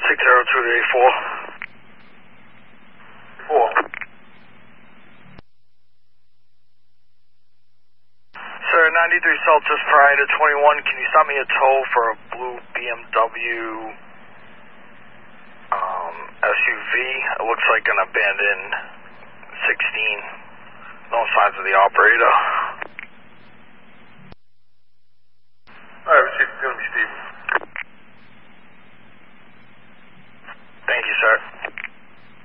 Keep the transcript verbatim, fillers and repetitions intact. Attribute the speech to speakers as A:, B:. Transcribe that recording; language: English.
A: six zero two eight four.
B: Four.
A: Sir, ninety-three Celsius prior to twenty-one, can you stop me a tow for a blue B M W um, S U V? It looks like an abandoned sixteen. No signs of the operator.